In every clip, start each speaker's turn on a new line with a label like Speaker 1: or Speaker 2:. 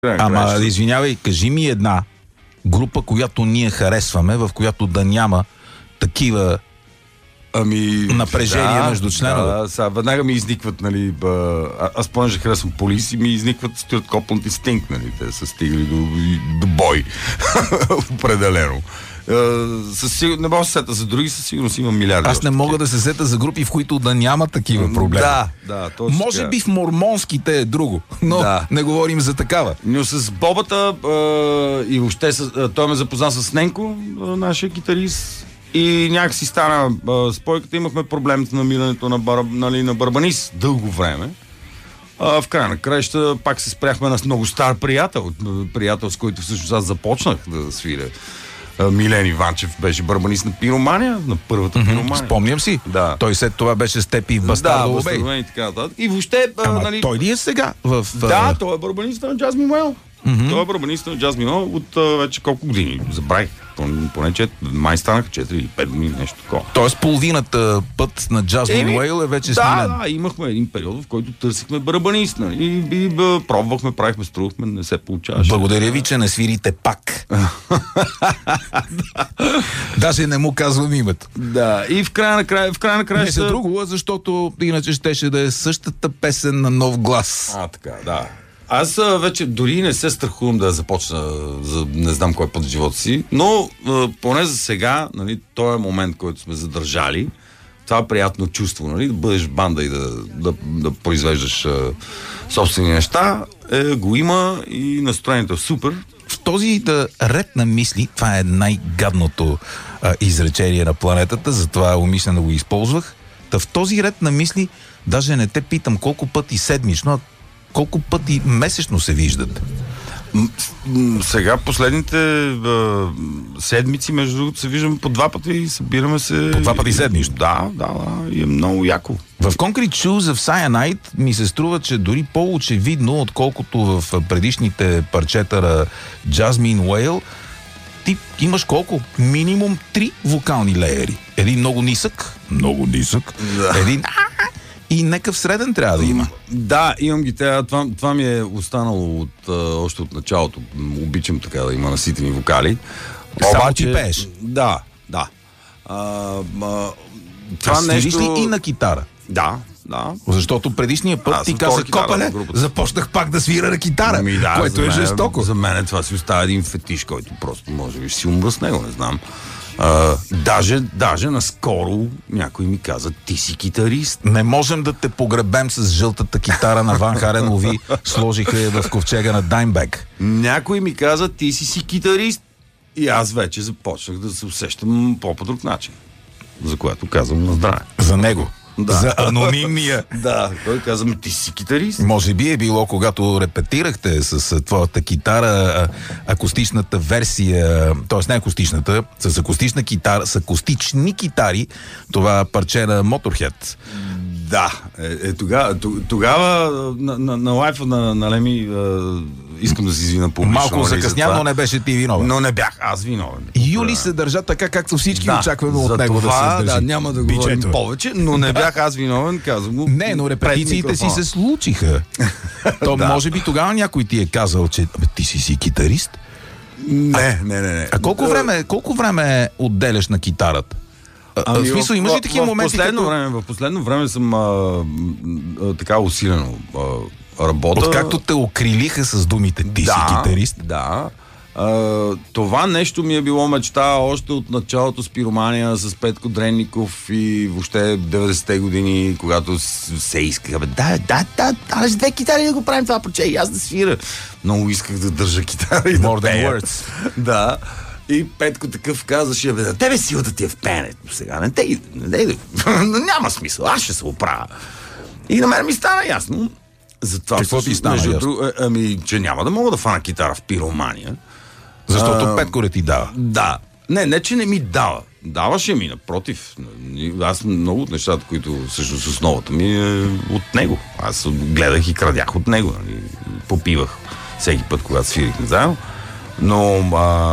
Speaker 1: Ама, извинявай, кажи ми една група, която ние харесваме, в която да няма такива напрежения между членове.
Speaker 2: Да, сега веднага ми изникват, нали, аз понеже харесвам Полис и ми изникват Стюарт Копланд и Стинг, нали, те са стигали до бой. Определено. Не мога да се сета за други, със сигурност има милиарди.
Speaker 1: Аз не мога да се сета за групи, в които да няма такива проблеми.
Speaker 2: Да, точно.
Speaker 1: Може би в мормонските е друго, но не говорим за такава.
Speaker 2: Но с Бобата и въобще той ме запозна с Ненко, нашия китарист, и някакси стана спойката. Имахме проблем с намирането на барабанист дълго време. В края на краища пак се спряхме на много стар приятел, с който всъщност аз започнах да свиря. Милен Иванчев беше барабанист на Пиромания, на първата Пиромания.
Speaker 1: Спомням си.
Speaker 2: Да.
Speaker 1: Той след това беше с теб и в Бастардово Бей.
Speaker 2: Да, и така нататък. И въобще...
Speaker 1: нали... той ли е сега?
Speaker 2: Да, той е барабанист на Jasmine Well. Той е барабанист на Jasmine Well от вече колко години. Забравих. Поне май станаха 4 или 5 години, нещо такова.
Speaker 1: Тоест половината път на Jasmine Well е вече смилен.
Speaker 2: Да, имахме един период, в който търсихме барабанист. И пробвахме, правихме, струвахме, не се получаваше.
Speaker 1: Благодаря ви, че не свирите пак. Даже не му казвам името.
Speaker 2: Да, и в края на края
Speaker 1: не се друго, защото иначе щеше да е същата песен на нов глас.
Speaker 2: Така, да. Аз вече дори не се страхувам да започна за не знам кой път в живота си, но поне за сега, нали, този момент, който сме задържали, това приятно чувство, нали, да бъдеш банда и да произвеждаш собствени неща, го има и настроението е супер.
Speaker 1: В този ред на мисли, това е най-гадното изречение на планетата, затова умишлено го използвах. В този ред на мисли даже не те питам колко пъти седмично, колко пъти месечно се виждат?
Speaker 2: Сега последните седмици, между другото, се виждаме по 2 пъти и събираме се...
Speaker 1: По 2 пъти седмично?
Speaker 2: Да, и е много яко.
Speaker 1: В Concrete Shoes of Cyanide ми се струва, че дори по-очевидно, отколкото в предишните парчета на Jasmine Whale, ти имаш колко? Минимум 3 вокални леери. Един много нисък, един... И нека в среден трябва да има.
Speaker 2: Да, имам ги. Това ми е останало още от началото. Обичам така да има наситени вокали.
Speaker 1: Само ти пееш?
Speaker 2: Да.
Speaker 1: Това нещо... ли и на китара?
Speaker 2: Да.
Speaker 1: Защото предишния път ти каза, Копале, започнах пак да свира на китара, което е жестоко.
Speaker 2: За мен това си остава един фетиш, който просто може би си умра с него, не знам. Даже наскоро някой ми каза, ти си китарист.
Speaker 1: Не можем да те погребем с жълтата китара на Ван Харен, лови, сложиха я в ковчега на Даймбек.
Speaker 2: Някой ми каза, ти си китарист. И аз вече започнах да се усещам по друг начин. За което казвам на здраве.
Speaker 1: За него. Да. За анонимния.
Speaker 2: Да, той каза, ти си китарист.
Speaker 1: Може би е било, когато репетирахте с твоята китара, акустичната версия, т.е. не акустичната, с акустична китара, с акустични китари, това парче на Motorhead.
Speaker 2: Да, тогава на лайфа на Леми искам да си извина публично.
Speaker 1: Малко закъсня, но не беше ти виновен.
Speaker 2: Но не бях аз виновен.
Speaker 1: Юли се държа така, както всички очакваме от него да се държи.
Speaker 2: Да, няма да говорим повече, но не бях аз виновен, казвам го.
Speaker 1: Не, но репетициите си се случиха. То може би тогава някой ти е казал, че ти си китарист?
Speaker 2: Не.
Speaker 1: А колко време отделяш на китарата? В смисъл, имаш ли такива моменти?
Speaker 2: В последно време съм така усилено работа.
Speaker 1: Откакто те окрилиха с думите ти си китарист?
Speaker 2: Да. Това нещо ми е било мечта още от началото с Пиромания, с Петко Дренников и въобще 90-те години, когато се искаха. Да, с 2 китари да го правим това парче и аз да свира. Много исках да държа китара и
Speaker 1: More
Speaker 2: да пея.
Speaker 1: than words.
Speaker 2: Да. И Петко такъв казваше, тебе силата ти е в пеенето сега. Няма смисъл, аз ще се оправя. И на мен ми стана ясно. Затова
Speaker 1: какво ти стана ясно?
Speaker 2: Че няма да мога да фана китара в Пиромания.
Speaker 1: Защото Петко не ти дава.
Speaker 2: Да. Не, че не ми дава. Даваше ми, напротив. Аз много от нещата, които всъщност основата ми е от него. Аз гледах и крадях от него. Попивах всеки път, когато свирихме заедно. Но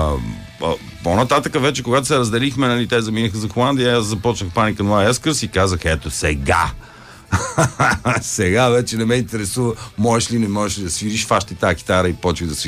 Speaker 2: по-нататък вече, когато се разделихме, те заминаха за Холандия, аз започнах Panic! At the Disco и казах, ето сега Сега вече не ме интересува, можеш ли, не можеш ли да свириш, фащи тази китара и почви да свириш.